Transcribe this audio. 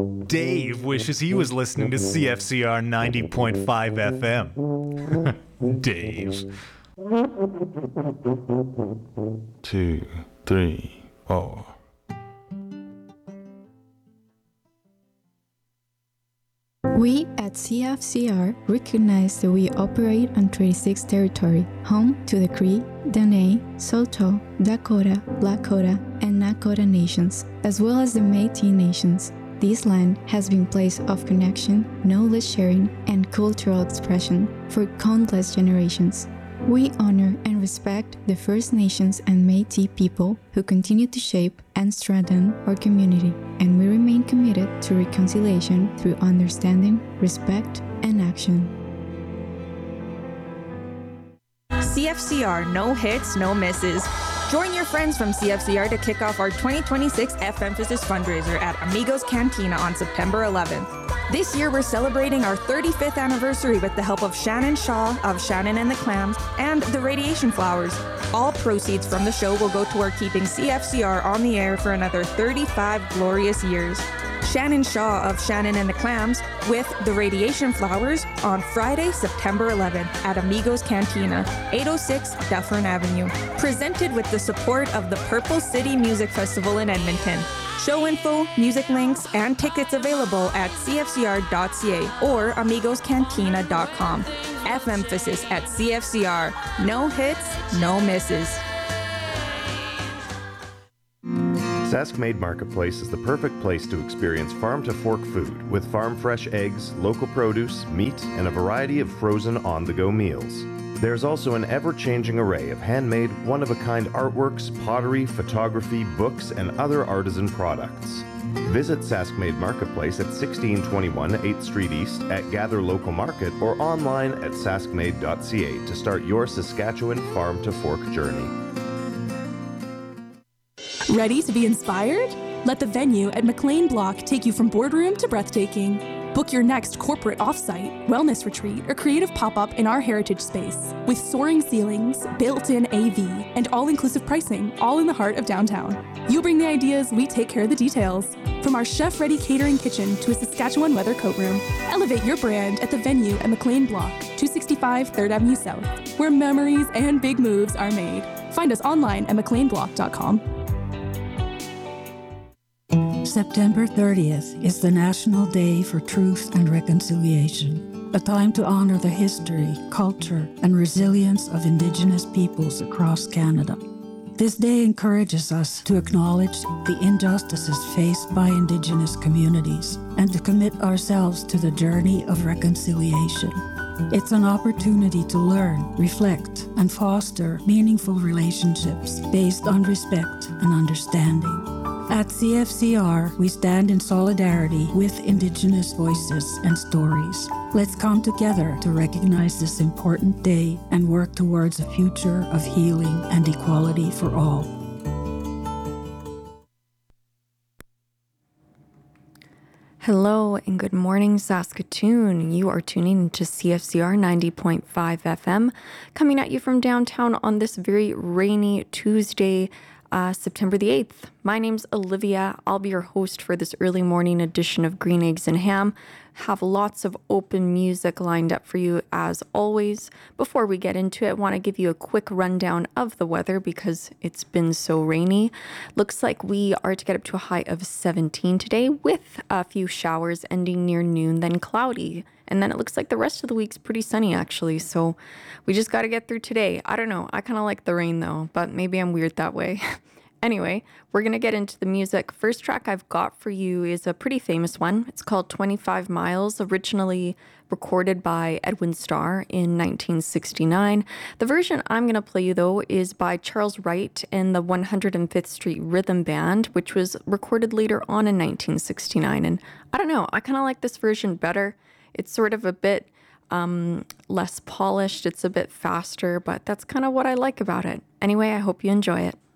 Dave wishes he was listening to CFCR 90.5 FM. Dave. 2, 3, 4. We at CFCR recognize that we operate on Treaty 6 territory, home to the Cree, Dene, Saulteaux, Dakota, Lakota, and Nakota nations, as well as the Métis nations. This land has been a place of connection, knowledge sharing, and cultural expression for countless generations. We honor and respect the First Nations and Métis people who continue to shape and strengthen our community, and we remain committed to reconciliation through understanding, respect, and action. CFCR, no hits, no misses. Join your friends from CFCR to kick off our 2026 F-Emphasis fundraiser at Amigos Cantina on September 11th. This year, we're celebrating our 35th anniversary with the help of Shannon Shaw of Shannon and the Clams and the Radiation Flowers. All proceeds from the show will go toward keeping CFCR on the air for another 35 glorious years. Shannon Shaw of Shannon and the Clams with the Radiation Flowers on Friday, September 11th at Amigos Cantina, 806 Dufferin Avenue. Presented with the support of the Purple City Music Festival in Edmonton. Show info, music links, and tickets available at cfcr.ca or amigoscantina.com. F-Emphasis at CFCR. No hits, no misses. Sask Made Marketplace is the perfect place to experience farm-to-fork food with farm-fresh eggs, local produce, meat, and a variety of frozen on-the-go meals. There's also an ever-changing array of handmade, one-of-a-kind artworks, pottery, photography, books, and other artisan products. Visit Sask Made Marketplace at 1621 8th Street East at Gather Local Market or online at saskmade.ca to start your Saskatchewan farm-to-fork journey. Ready to be inspired? Let the venue at McLean Block take you from boardroom to breathtaking. Book your next corporate offsite, wellness retreat, or creative pop-up in our heritage space. With soaring ceilings, built-in AV, and all-inclusive pricing, all in the heart of downtown. You bring the ideas, we take care of the details. From our chef-ready catering kitchen to a Saskatchewan weather coat room, elevate your brand at the venue at McLean Block, 265 3rd Avenue South, where memories and big moves are made. Find us online at mcleanblock.com. September 30th is the National Day for Truth and Reconciliation, a time to honor the history, culture, and resilience of Indigenous peoples across Canada. This day encourages us to acknowledge the injustices faced by Indigenous communities and to commit ourselves to the journey of reconciliation. It's an opportunity to learn, reflect, and foster meaningful relationships based on respect and understanding. At CFCR, we stand in solidarity with Indigenous voices and stories. Let's come together to recognize this important day and work towards a future of healing and equality for all. Hello and good morning, Saskatoon. You are tuning into CFCR 90.5 FM, coming at you from downtown on this very rainy Tuesday, September the 8th. My name's Olivia. I'll be your host for this early morning edition of Green Eggs and Ham. Have lots of open music lined up for you as always. Before we get into it, I want to give you a quick rundown of the weather because it's been so rainy. Looks like we are to get up to a high of 17 today with a few showers ending near noon, then cloudy. And then it looks like the rest of the week's pretty sunny actually. So we just got to get through today. I don't know. I kind of like the rain though, but maybe I'm weird that way. Anyway, we're going to get into the music. First track I've got for you is a pretty famous one. It's called 25 Miles, originally recorded by Edwin Starr in 1969. The version I'm going to play you, though, is by Charles Wright and the 105th Street Rhythm Band, which was recorded later on in 1969. And I don't know, I kind of like this version better. It's sort of a bit less polished. It's a bit faster, but that's kind of what I like about it. Anyway, I hope you enjoy it.